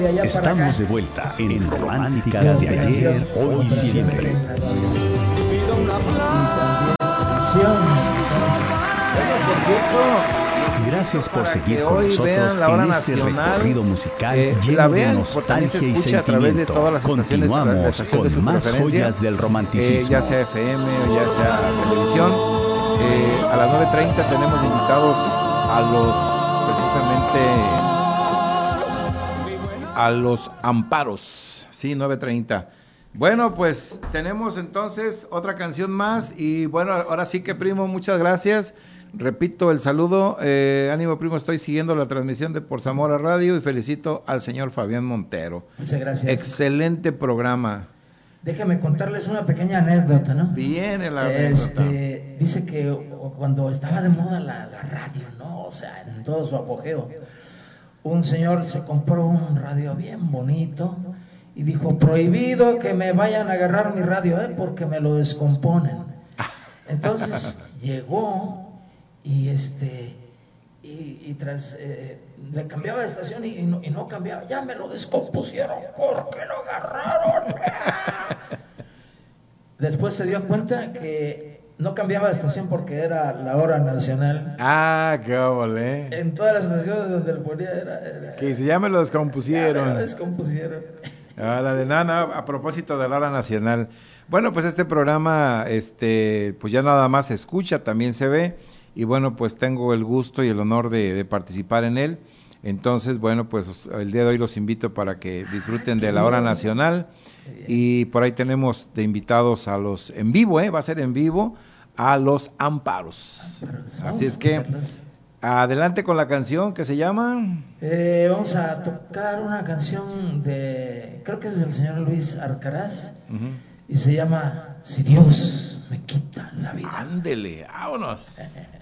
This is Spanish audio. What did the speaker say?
de allá para acá. Estamos de vuelta en Románticas de ayer, hoy y siempre. Por cierto, Gracias por seguir que con hoy nosotros vean la hora en este nacional, recorrido musical la lleno de vean, porque también se nostalgia y escucha a través de sentimiento. todas las estaciones, la Continuamos estación de su con más preferencia, joyas del romanticismo. ya sea FM o ya sea televisión. A las 9:30 tenemos invitados a los Amparos, sí, 9:30. Bueno, pues tenemos entonces otra canción más y bueno, ahora sí que primo, muchas gracias. Repito el saludo, ánimo primo, estoy siguiendo la transmisión de Por Zamora Radio y felicito al señor Fabián Montero. Muchas gracias. Excelente programa. Déjame contarles una pequeña anécdota, ¿no? Viene la anécdota. Dice que cuando estaba de moda la radio, ¿no? O sea, en todo su apogeo, un señor se compró un radio bien bonito y dijo, prohibido que me vayan a agarrar mi radio, porque me lo descomponen. Entonces llegó y tras le cambiaba de estación y no cambiaba, ya me lo descompusieron, ¿por qué lo agarraron? Después se dio cuenta que no cambiaba de estación porque era la hora nacional. Ah, qué ole. En todas las estaciones donde le ponía era que si ya me lo descompusieron. Ya me lo descompusieron. Ahora de nada, a propósito de la hora nacional. Bueno, pues este programa, pues ya nada más se escucha, también se ve. Y bueno, pues tengo el gusto y el honor de participar en él. Entonces, bueno, pues el día de hoy los invito para que disfruten de la hora nacional. Y por ahí tenemos de invitados a los, en vivo, va a ser en vivo, a los Amparos. Así es que, adelante con la canción que se llama. Vamos a tocar una canción creo que es del señor Luis Arcaraz, y se llama Si Dios me quita la vida. Ándele, vámonos.